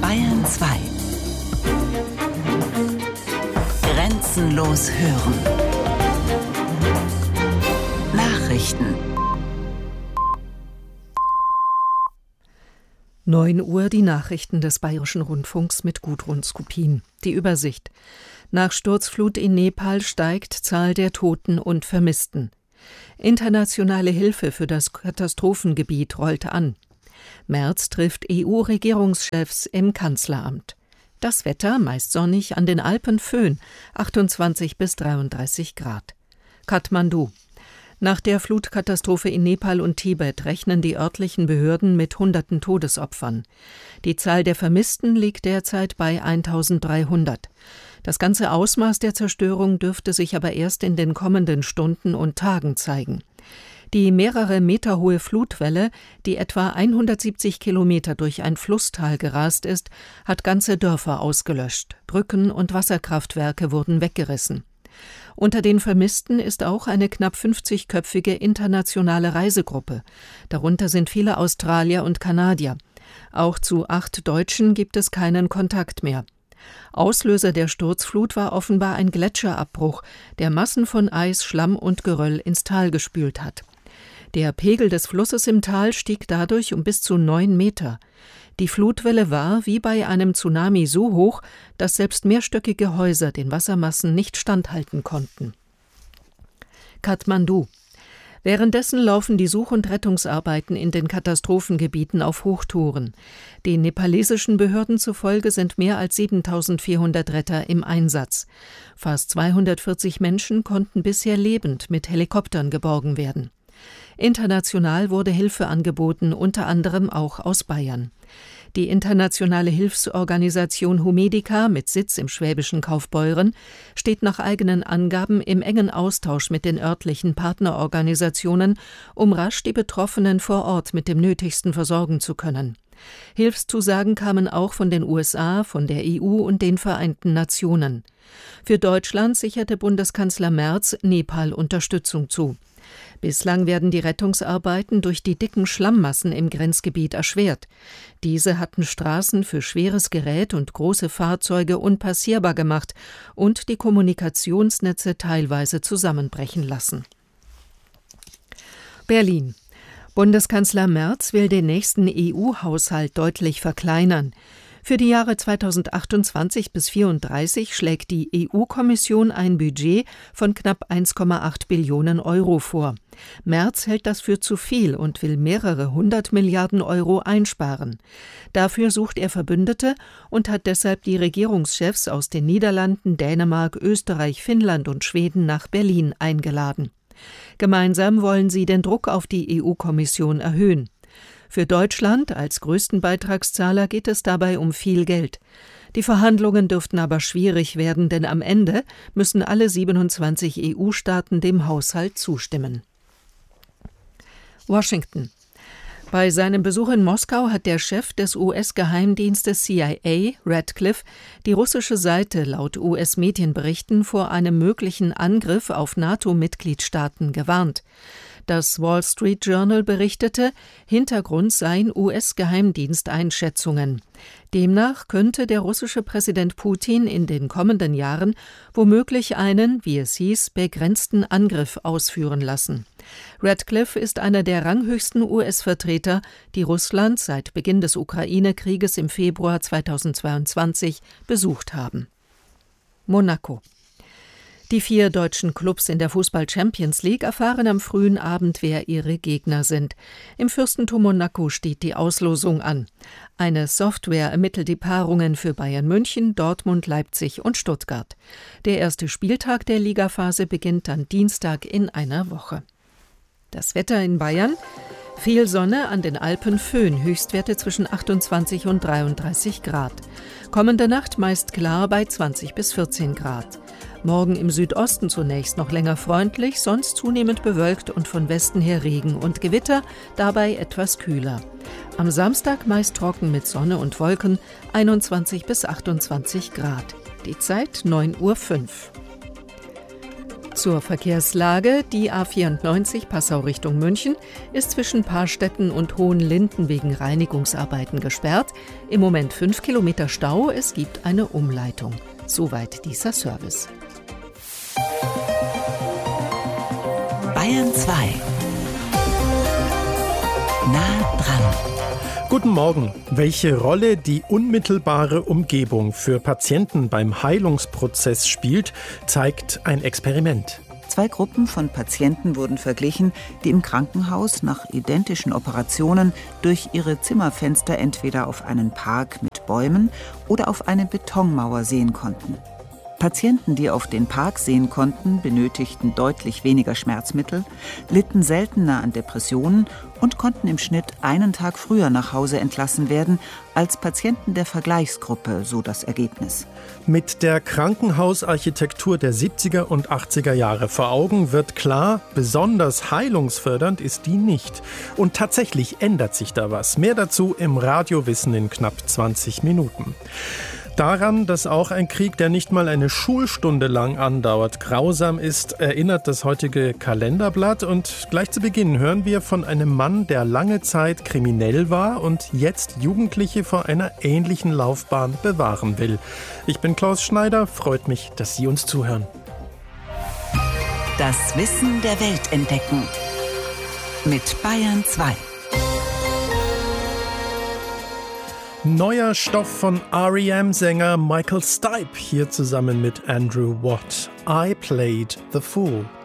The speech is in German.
Bayern 2. Grenzenlos hören. Nachrichten. 9 Uhr die Nachrichten des Bayerischen Rundfunks mit Gudrun Skupin. Die Übersicht. Nach Sturzflut in Nepal steigt Zahl der Toten und Vermissten. Internationale Hilfe für das Katastrophengebiet rollt an. Merz trifft EU-Regierungschefs im Kanzleramt. Das Wetter meist sonnig, an den Alpen Föhn, 28 bis 33 Grad. Kathmandu. Nach der Flutkatastrophe in Nepal und Tibet rechnen die örtlichen Behörden mit hunderten Todesopfern. Die Zahl der Vermissten liegt derzeit bei 1300. Das ganze Ausmaß der Zerstörung dürfte sich aber erst in den kommenden Stunden und Tagen zeigen. Die mehrere Meter hohe Flutwelle, die etwa 170 Kilometer durch ein Flusstal gerast ist, hat ganze Dörfer ausgelöscht. Brücken und Wasserkraftwerke wurden weggerissen. Unter den Vermissten ist auch eine knapp 50-köpfige internationale Reisegruppe. Darunter sind viele Australier und Kanadier. Auch zu 8 Deutschen gibt es keinen Kontakt mehr. Auslöser der Sturzflut war offenbar ein Gletscherabbruch, der Massen von Eis, Schlamm und Geröll ins Tal gespült hat. Der Pegel des Flusses im Tal stieg dadurch um bis zu 9 Meter. Die Flutwelle war, wie bei einem Tsunami, so hoch, dass selbst mehrstöckige Häuser den Wassermassen nicht standhalten konnten. Kathmandu. Währenddessen laufen die Such- und Rettungsarbeiten in den Katastrophengebieten auf Hochtouren. Den nepalesischen Behörden zufolge sind mehr als 7.400 Retter im Einsatz. Fast 240 Menschen konnten bisher lebend mit Helikoptern geborgen werden. International wurde Hilfe angeboten, unter anderem auch aus Bayern. Die internationale Hilfsorganisation Humedica mit Sitz im schwäbischen Kaufbeuren steht nach eigenen Angaben im engen Austausch mit den örtlichen Partnerorganisationen, um rasch die Betroffenen vor Ort mit dem Nötigsten versorgen zu können. Hilfszusagen kamen auch von den USA, von der EU und den Vereinten Nationen. Für Deutschland sicherte Bundeskanzler Merz Nepal Unterstützung zu. Bislang werden die Rettungsarbeiten durch die dicken Schlammmassen im Grenzgebiet erschwert. Diese hatten Straßen für schweres Gerät und große Fahrzeuge unpassierbar gemacht und die Kommunikationsnetze teilweise zusammenbrechen lassen. Berlin. Bundeskanzler Merz will den nächsten EU-Haushalt deutlich verkleinern. Für die Jahre 2028 bis 2034 schlägt die EU-Kommission ein Budget von knapp 1,8 Billionen Euro vor. Merz hält das für zu viel und will mehrere 100 Milliarden Euro einsparen. Dafür sucht er Verbündete und hat deshalb die Regierungschefs aus den Niederlanden, Dänemark, Österreich, Finnland und Schweden nach Berlin eingeladen. Gemeinsam wollen sie den Druck auf die EU-Kommission erhöhen. Für Deutschland als größten Beitragszahler geht es dabei um viel Geld. Die Verhandlungen dürften aber schwierig werden, denn am Ende müssen alle 27 EU-Staaten dem Haushalt zustimmen. Washington. Bei seinem Besuch in Moskau hat der Chef des US-Geheimdienstes CIA, Ratcliffe, die russische Seite laut US-Medienberichten vor einem möglichen Angriff auf NATO-Mitgliedstaaten gewarnt. Das Wall Street Journal berichtete, Hintergrund seien US-Geheimdiensteinschätzungen. Demnach könnte der russische Präsident Putin in den kommenden Jahren womöglich einen, wie es hieß, begrenzten Angriff ausführen lassen. Ratcliffe ist einer der ranghöchsten US-Vertreter, die Russland seit Beginn des Ukraine-Krieges im Februar 2022 besucht haben. Monaco. Die 4 deutschen Clubs in der Fußball-Champions League erfahren am frühen Abend, wer ihre Gegner sind. Im Fürstentum Monaco steht die Auslosung an. Eine Software ermittelt die Paarungen für Bayern München, Dortmund, Leipzig und Stuttgart. Der erste Spieltag der Ligaphase beginnt am Dienstag in einer Woche. Das Wetter in Bayern: viel Sonne, an den Alpen Föhn, Höchstwerte zwischen 28 und 33 Grad. Kommende Nacht meist klar bei 20 bis 14 Grad. Morgen im Südosten zunächst noch länger freundlich, sonst zunehmend bewölkt und von Westen her Regen und Gewitter, dabei etwas kühler. Am Samstag meist trocken mit Sonne und Wolken, 21 bis 28 Grad. Die Zeit 9:05 Uhr. Zur Verkehrslage: Die A94 Passau Richtung München ist zwischen Paarstetten und Hohenlinden wegen Reinigungsarbeiten gesperrt. Im Moment 5 Kilometer Stau, es gibt eine Umleitung. Soweit dieser Service. Bayern 2. Nah dran. Guten Morgen. Welche Rolle die unmittelbare Umgebung für Patienten beim Heilungsprozess spielt, zeigt ein Experiment. 2 Gruppen von Patienten wurden verglichen, die im Krankenhaus nach identischen Operationen durch ihre Zimmerfenster entweder auf einen Park mit Bäumen oder auf eine Betonmauer sehen konnten. Patienten, die auf den Park sehen konnten, benötigten deutlich weniger Schmerzmittel, litten seltener an Depressionen und konnten im Schnitt einen Tag früher nach Hause entlassen werden als Patienten der Vergleichsgruppe, so das Ergebnis. Mit der Krankenhausarchitektur der 70er und 80er Jahre vor Augen wird klar, besonders heilungsfördernd ist die nicht. Und tatsächlich ändert sich da was. Mehr dazu im Radiowissen in knapp 20 Minuten. Daran, dass auch ein Krieg, der nicht mal eine Schulstunde lang andauert, grausam ist, erinnert das heutige Kalenderblatt. Und gleich zu Beginn hören wir von einem Mann, der lange Zeit kriminell war und jetzt Jugendliche vor einer ähnlichen Laufbahn bewahren will. Ich bin Klaus Schneider, freut mich, dass Sie uns zuhören. Das Wissen der Welt entdecken. Mit Bayern 2. Neuer Stoff von R.E.M.-Sänger Michael Stipe, hier zusammen mit Andrew Watt. I Played the Fool.